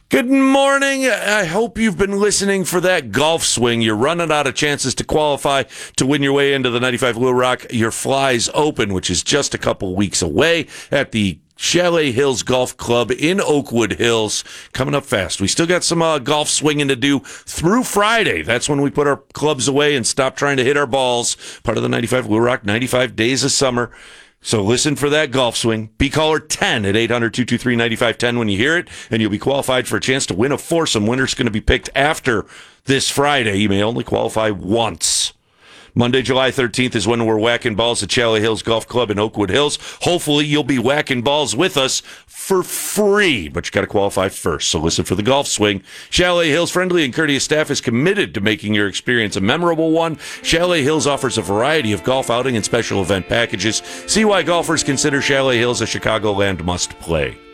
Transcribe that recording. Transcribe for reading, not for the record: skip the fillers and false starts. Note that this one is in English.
Good morning. I hope you've been listening for that golf swing. You're running out of chances to qualify to win your way into the 95 Little Rock Your Flies Open, which is just a couple weeks away at the Chalet Hills Golf Club in Oakwood Hills. Coming up fast. We still got some golf swinging to do through Friday. That's when we put our clubs away and stop trying to hit our balls. Part of the 95 Little Rock 95 Days of Summer. So listen for that golf swing. Be caller 10 at 800-223-9510 when you hear it, and you'll be qualified for a chance to win a foursome. Winner's going to be picked after this Friday. You may only qualify once. Monday, July 13th is when we're whacking balls at Chalet Hills Golf Club in Oakwood Hills. Hopefully, you'll be whacking balls with us for free, but you got to qualify first. So listen for the golf swing. Chalet Hills' friendly and courteous staff is committed to making your experience a memorable one. Chalet Hills offers a variety of golf outing and special event packages. See why golfers consider Chalet Hills a Chicagoland must-play.